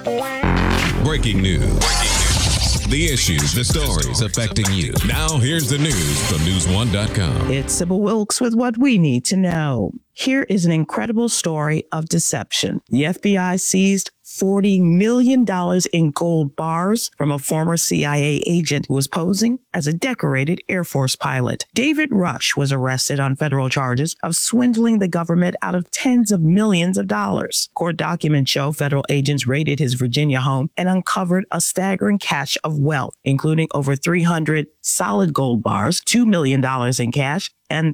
Breaking news. The issues, the stories affecting you. Now, here's the news from News1.com. It's Sybil Wilkes with what we need to know. Here is an incredible story of deception. The FBI seized $40 million in gold bars from a former CIA agent who was posing as a decorated Air Force pilot. David Rush was arrested on federal charges of swindling the government out of tens of millions of dollars. Court documents show federal agents raided his Virginia home and uncovered a staggering cache of wealth, including over 300 solid gold bars, $2 million in cash, and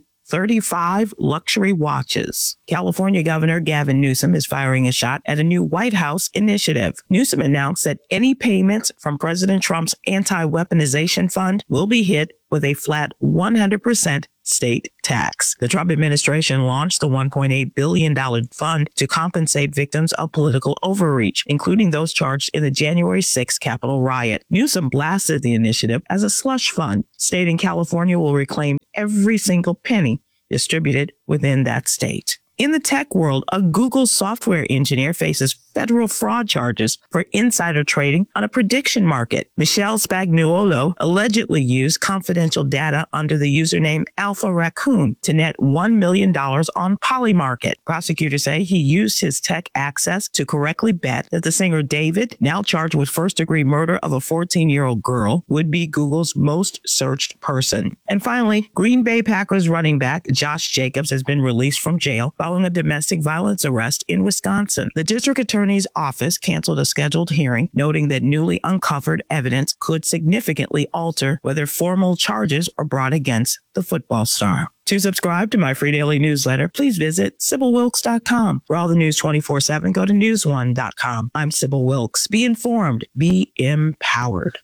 35 luxury watches. California Governor Gavin Newsom is firing a shot at a new White House initiative. Newsom announced that any payments from President Trump's anti-weaponization fund will be hit with a flat 100% state tax. The Trump administration launched the $1.8 billion fund to compensate victims of political overreach, including those charged in the January 6th Capitol riot. Newsom blasted the initiative as a slush fund, stating California will reclaim every single penny distributed within that state. In the tech world, a Google software engineer faces federal fraud charges for insider trading on a prediction market. Michelle Spagnuolo allegedly used confidential data under the username Alpha Raccoon to net $1 million on Polymarket. Prosecutors say he used his tech access to correctly bet that the singer David, now charged with first-degree murder of a 14-year-old girl, would be Google's most searched person. And finally, Green Bay Packers running back Josh Jacobs has been released from jail following a domestic violence arrest in Wisconsin. The district attorney's office canceled a scheduled hearing, noting that newly uncovered evidence could significantly alter whether formal charges are brought against the football star. To subscribe to my free daily newsletter, please visit SybilWilkes.com. For all the news 24/7, go to News1.com. I'm Sybil Wilkes. Be informed. Be empowered.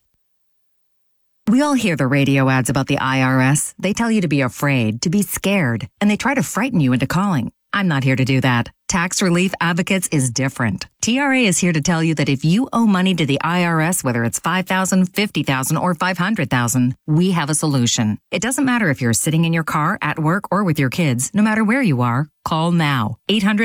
We all hear the radio ads about the IRS. They tell you to be afraid, to be scared, and they try to frighten you into calling. I'm not here to do that. Tax Relief Advocates is different. TRA is here to tell you that if you owe money to the IRS, whether it's $5,000, $50,000, or $500,000, we have a solution. It doesn't matter if you're sitting in your car, at work, or with your kids. No matter where you are, call now.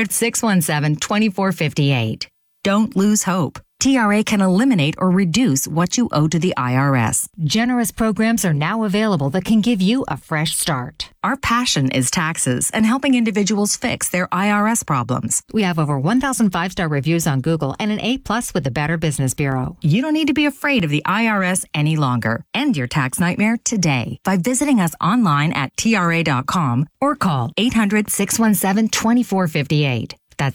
800-617-2458. Don't lose hope. TRA can eliminate or reduce what you owe to the IRS. Generous programs are now available that can give you a fresh start. Our passion is taxes and helping individuals fix their IRS problems. We have over 1,000 5-star reviews on Google and an A+ with the Better Business Bureau. You don't need to be afraid of the IRS any longer. End your tax nightmare today by visiting us online at TRA.com or call 800-617-2458. That's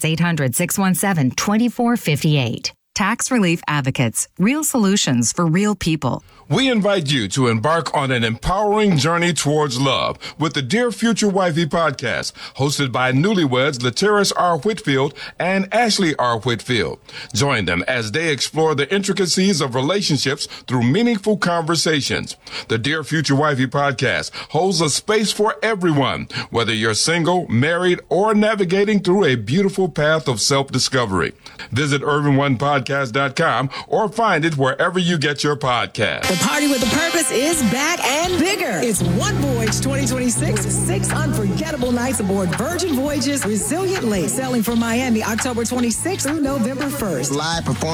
800-617-2458. Tax Relief Advocates, real solutions for real people. We invite you to embark on an empowering journey towards love with the Dear Future Wifey podcast, hosted by newlyweds Latiris R. Whitfield and Ashley R. Whitfield. Join them as they explore the intricacies of relationships through meaningful conversations. The Dear Future Wifey podcast holds a space for everyone, whether you're single, married, or navigating through a beautiful path of self-discovery. Visit UrbanOnePodcast.com or find it wherever you get your podcast. The Party with a Purpose is back and bigger. It's One Voyage 2026 with 6 unforgettable nights aboard Virgin Voyages Resilient Lake, sailing from Miami October 26th through November 1st. Live performance